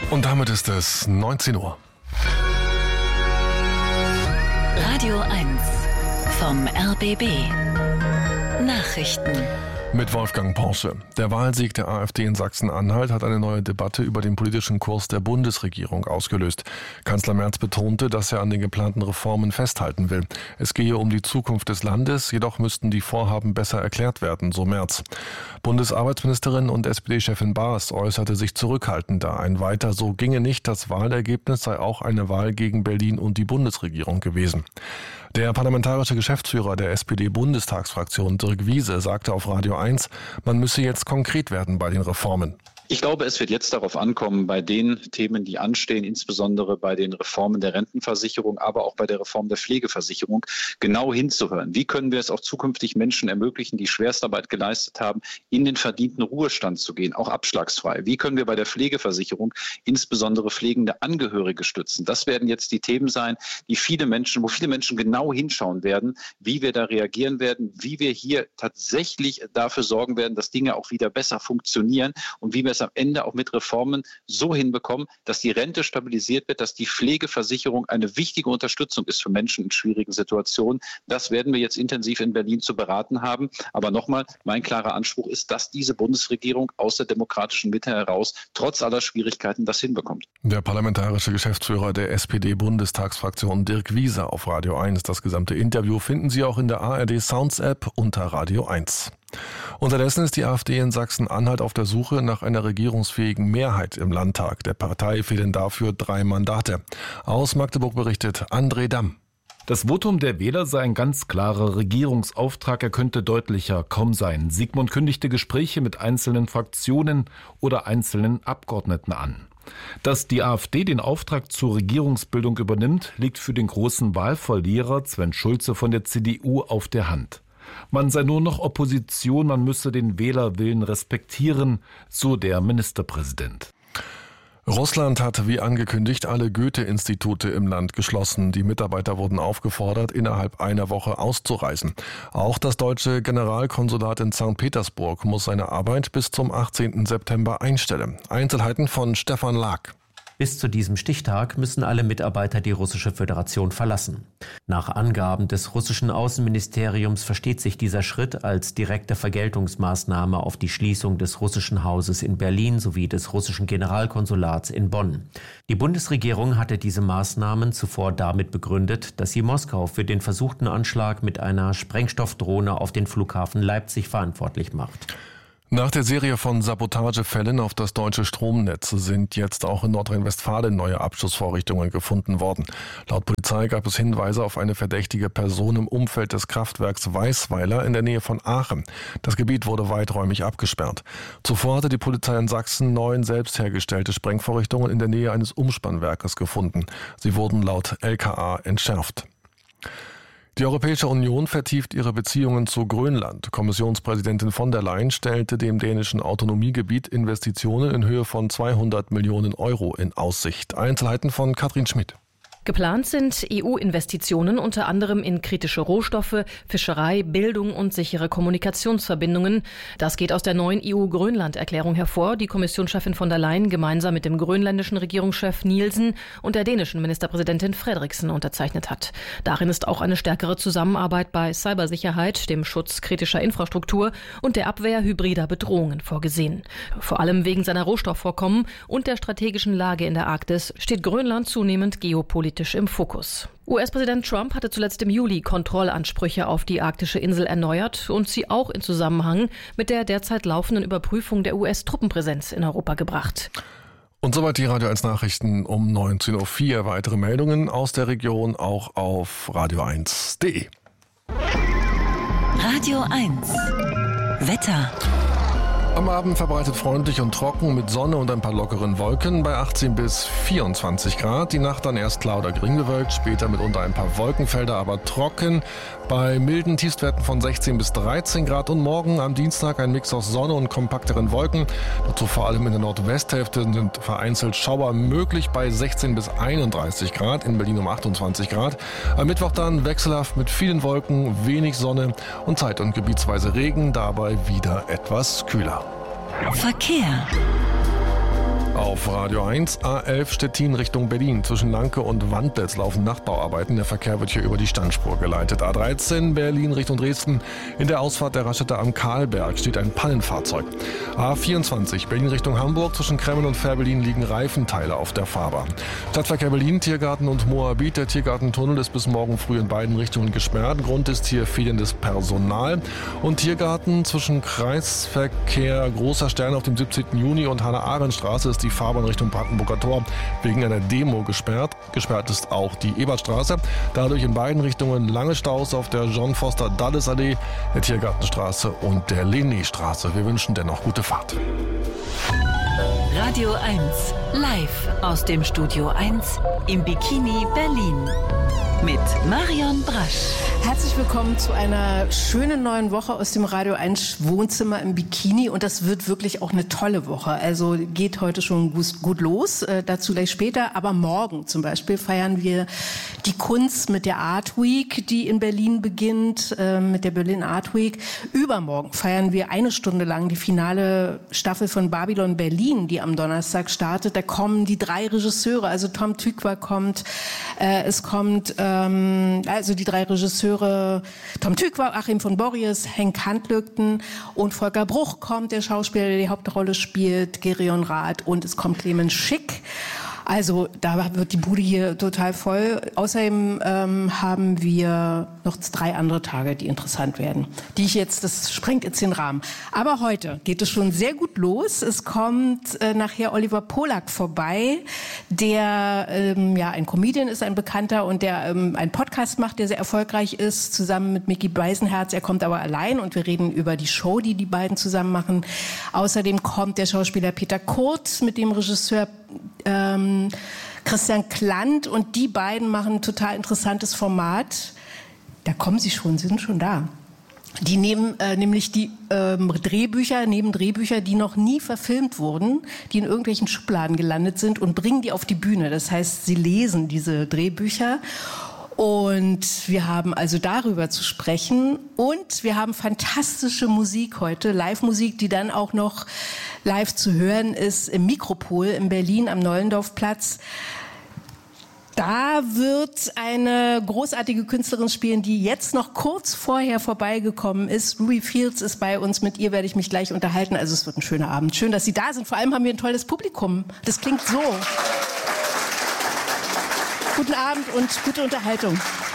Und damit ist es 19 Uhr. Radio 1 vom RBB. Nachrichten. Mit Wolfgang Porsche. Der Wahlsieg der AfD in Sachsen-Anhalt hat eine neue Debatte über den politischen Kurs der Bundesregierung ausgelöst. Kanzler Merz betonte, dass er an den geplanten Reformen festhalten will. Es gehe um die Zukunft des Landes, jedoch müssten die Vorhaben besser erklärt werden, so Merz. Bundesarbeitsministerin und SPD-Chefin Baas äußerte sich zurückhaltender. Ein Weiter so ginge nicht, das Wahlergebnis sei auch eine Wahl gegen Berlin und die Bundesregierung gewesen. Der parlamentarische Geschäftsführer der SPD-Bundestagsfraktion Dirk Wiese sagte auf Radio 1, man müsse jetzt konkret werden bei den Reformen. Ich glaube, es wird jetzt darauf ankommen, bei den Themen, die anstehen, insbesondere bei den Reformen der Rentenversicherung, aber auch bei der Reform der Pflegeversicherung, genau hinzuhören. Wie können wir es auch zukünftig Menschen ermöglichen, die Schwerstarbeit geleistet haben, in den verdienten Ruhestand zu gehen, auch abschlagsfrei? Wie können wir bei der Pflegeversicherung insbesondere pflegende Angehörige stützen? Das werden jetzt die Themen sein, wo viele Menschen genau hinschauen werden, wie wir da reagieren werden, wie wir hier tatsächlich dafür sorgen werden, dass Dinge auch wieder besser funktionieren und wie wir es am Ende auch mit Reformen so hinbekommen, dass die Rente stabilisiert wird, dass die Pflegeversicherung eine wichtige Unterstützung ist für Menschen in schwierigen Situationen. Das werden wir jetzt intensiv in Berlin zu beraten haben. Aber nochmal, mein klarer Anspruch ist, dass diese Bundesregierung aus der demokratischen Mitte heraus trotz aller Schwierigkeiten das hinbekommt. Der parlamentarische Geschäftsführer der SPD-Bundestagsfraktion Dirk Wiese auf Radio 1. Das gesamte Interview finden Sie auch in der ARD Sounds App unter Radio 1. Unterdessen ist die AfD in Sachsen-Anhalt auf der Suche nach einer regierungsfähigen Mehrheit im Landtag. Der Partei fehlen dafür 3 Mandate. Aus Magdeburg berichtet André Damm. Das Votum der Wähler sei ein ganz klarer Regierungsauftrag, er könnte deutlicher kaum sein. Sigmund kündigte Gespräche mit einzelnen Fraktionen oder einzelnen Abgeordneten an. Dass die AfD den Auftrag zur Regierungsbildung übernimmt, liegt für den großen Wahlverlierer Sven Schulze von der CDU auf der Hand. Man sei nur noch Opposition, man müsse den Wählerwillen respektieren, so der Ministerpräsident. Russland hat wie angekündigt alle Goethe-Institute im Land geschlossen. Die Mitarbeiter wurden aufgefordert, innerhalb einer Woche auszureisen. Auch das deutsche Generalkonsulat in St. Petersburg muss seine Arbeit bis zum 18. September einstellen. Einzelheiten von Stefan Lag. Bis zu diesem Stichtag müssen alle Mitarbeiter die Russische Föderation verlassen. Nach Angaben des russischen Außenministeriums versteht sich dieser Schritt als direkte Vergeltungsmaßnahme auf die Schließung des russischen Hauses in Berlin sowie des russischen Generalkonsulats in Bonn. Die Bundesregierung hatte diese Maßnahmen zuvor damit begründet, dass sie Moskau für den versuchten Anschlag mit einer Sprengstoffdrohne auf den Flughafen Leipzig verantwortlich macht. Nach der Serie von Sabotagefällen auf das deutsche Stromnetz sind jetzt auch in Nordrhein-Westfalen neue Abschussvorrichtungen gefunden worden. Laut Polizei gab es Hinweise auf eine verdächtige Person im Umfeld des Kraftwerks Weißweiler in der Nähe von Aachen. Das Gebiet wurde weiträumig abgesperrt. Zuvor hatte die Polizei in Sachsen 9 selbst hergestellte Sprengvorrichtungen in der Nähe eines Umspannwerkes gefunden. Sie wurden laut LKA entschärft. Die Europäische Union vertieft ihre Beziehungen zu Grönland. Kommissionspräsidentin von der Leyen stellte dem dänischen Autonomiegebiet Investitionen in Höhe von 200 Millionen Euro in Aussicht. Einzelheiten von Katrin Schmidt. Geplant sind EU-Investitionen unter anderem in kritische Rohstoffe, Fischerei, Bildung und sichere Kommunikationsverbindungen. Das geht aus der neuen EU-Grönland-Erklärung hervor, die Kommissionschefin von der Leyen gemeinsam mit dem grönländischen Regierungschef Nielsen und der dänischen Ministerpräsidentin Frederiksen unterzeichnet hat. Darin ist auch eine stärkere Zusammenarbeit bei Cybersicherheit, dem Schutz kritischer Infrastruktur und der Abwehr hybrider Bedrohungen vorgesehen. Vor allem wegen seiner Rohstoffvorkommen und der strategischen Lage in der Arktis steht Grönland zunehmend geopolitisch im Fokus. US-Präsident Trump hatte zuletzt im Juli Kontrollansprüche auf die arktische Insel erneuert und sie auch in Zusammenhang mit der derzeit laufenden Überprüfung der US-Truppenpräsenz in Europa gebracht. Und soweit die Radio 1 Nachrichten um 19.04 Uhr. Weitere Meldungen aus der Region auch auf radio1.de. Radio 1 Wetter. Am Abend verbreitet freundlich und trocken mit Sonne und ein paar lockeren Wolken bei 18 bis 24 Grad. Die Nacht dann erst klar oder gering bewölkt, später mitunter ein paar Wolkenfelder, aber trocken bei milden Tiefstwerten von 16 bis 13 Grad. Und morgen am Dienstag ein Mix aus Sonne und kompakteren Wolken. Dazu vor allem in der Nordwesthälfte sind vereinzelt Schauer möglich bei 16 bis 31 Grad, in Berlin um 28 Grad. Am Mittwoch dann wechselhaft mit vielen Wolken, wenig Sonne und zeit- und gebietsweise Regen, dabei wieder etwas kühler. Verkehr. Auf auf Radio 1. A11 Stettin Richtung Berlin. Zwischen Lanke und Wandlitz laufen Nachtbauarbeiten. Der Verkehr wird hier über die Standspur geleitet. A13 Berlin Richtung Dresden. In der Ausfahrt der Raststätte am Karlberg steht ein Pannenfahrzeug. A24 Berlin Richtung Hamburg. Zwischen Kremmen und Fährberlin liegen Reifenteile auf der Fahrbahn. Stadtverkehr Berlin, Tiergarten und Moabit. Der Tiergartentunnel ist bis morgen früh in beiden Richtungen gesperrt. Grund ist hier fehlendes Personal. Und Tiergarten zwischen Kreisverkehr Großer Stern auf dem 17. Juni und Hannah-Arendt-Straße ist die Fahrbahn Richtung Brandenburger Tor wegen einer Demo gesperrt. Gesperrt ist auch die Ebertstraße. Dadurch in beiden Richtungen lange Staus auf der John-Foster-Dulles-Allee, der Tiergartenstraße und der Lené-Straße. Wir wünschen dennoch gute Fahrt. Radio 1, live aus dem Studio 1 im Bikini Berlin mit Marion Brasch. Herzlich willkommen zu einer schönen neuen Woche aus dem Radio 1 Wohnzimmer im Bikini. Und das wird wirklich auch eine tolle Woche. Also geht heute schon gut los, dazu gleich später. Aber morgen zum Beispiel feiern wir die Kunst mit der Art Week, die in Berlin beginnt, mit der Berlin Art Week. Übermorgen feiern wir eine Stunde lang die finale Staffel von Babylon Berlin, die am Donnerstag startet. Da kommen die 3 Regisseure, also Tom Tykwer kommt, es kommt also die 3 Regisseure, Tom Tykwer, Achim von Borries, Henk Handlügten und Volker Bruch kommt, der Schauspieler, der die Hauptrolle spielt, Gerion Rath, und es kommt Clemens Schick. Also da wird die Bude hier total voll. Außerdem haben wir noch 3 andere Tage, die interessant werden. Das sprengt jetzt den Rahmen. Aber heute geht es schon sehr gut los. Es kommt nachher Oliver Polak vorbei, der ein Comedian ist, ein Bekannter, und der einen Podcast macht, der sehr erfolgreich ist, zusammen mit Micky Beisenherz. Er kommt aber allein und wir reden über die Show, die beiden zusammen machen. Außerdem kommt der Schauspieler Peter Kurt mit dem Regisseur Christian Klant, und die beiden machen ein total interessantes Format. Da kommen sie schon, sind schon da. Die nehmen nämlich die Drehbücher, die noch nie verfilmt wurden, die in irgendwelchen Schubladen gelandet sind, und bringen die auf die Bühne. Das heißt, sie lesen diese Drehbücher. Und wir haben also darüber zu sprechen, und wir haben fantastische Musik heute, Live-Musik, die dann auch noch live zu hören ist im Mikropol in Berlin am Nollendorfplatz. Da wird eine großartige Künstlerin spielen, die jetzt noch kurz vorher vorbeigekommen ist. Ruby Fields ist bei uns, mit ihr werde ich mich gleich unterhalten. Also es wird ein schöner Abend. Schön, dass Sie da sind. Vor allem haben wir ein tolles Publikum. Das klingt so. Guten Abend und gute Unterhaltung.